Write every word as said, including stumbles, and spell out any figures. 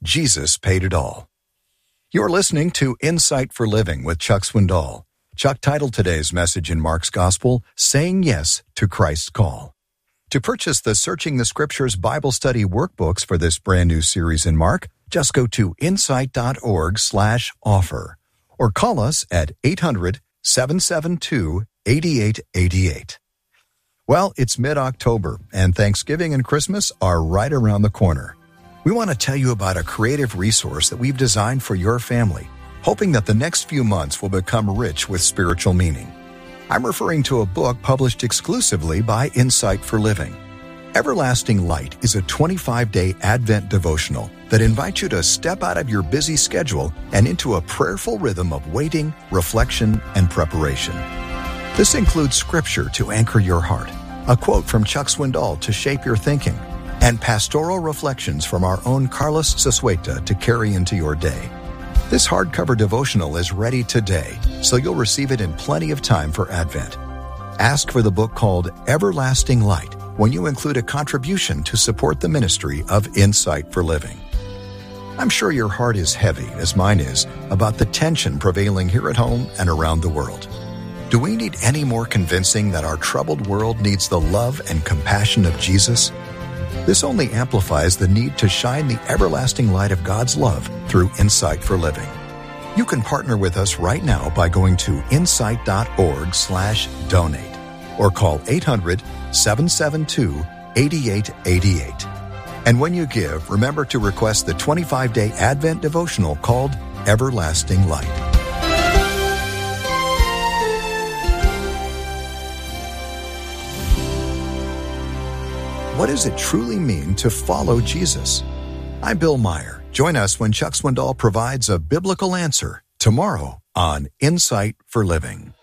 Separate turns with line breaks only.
Jesus paid it all. You're listening to Insight for Living with Chuck Swindoll. Chuck titled today's message in Mark's Gospel, Saying Yes to Christ's Call. To purchase the Searching the Scriptures Bible Study workbooks for this brand new series in Mark, just go to insight.org slash offer or call us at eight hundred, seven seven two, eight eight eight eight. Well, it's mid-October, and Thanksgiving and Christmas are right around the corner. We want to tell you about a creative resource that we've designed for your family, hoping that the next few months will become rich with spiritual meaning. I'm referring to a book published exclusively by Insight for Living. Everlasting Light is a twenty-five day Advent devotional that invites you to step out of your busy schedule and into a prayerful rhythm of waiting, reflection, and preparation. This includes scripture to anchor your heart, a quote from Chuck Swindoll to shape your thinking, and pastoral reflections from our own Carlos Sasueta to carry into your day. This hardcover devotional is ready today, so you'll receive it in plenty of time for Advent. Ask for the book called Everlasting Light when you include a contribution to support the ministry of Insight for Living. I'm sure your heart is heavy, as mine is, about the tension prevailing here at home and around the world. Do we need any more convincing that our troubled world needs the love and compassion of Jesus? This only amplifies the need to shine the everlasting light of God's love through Insight for Living. You can partner with us right now by going to insight.org slash donate or call eight hundred, seven seven two, eight eight eight eight. And when you give, remember to request the twenty-five day Advent devotional called Everlasting Light. What does it truly mean to follow Jesus? I'm Bill Meyer. Join us when Chuck Swindoll provides a biblical answer tomorrow on Insight for Living.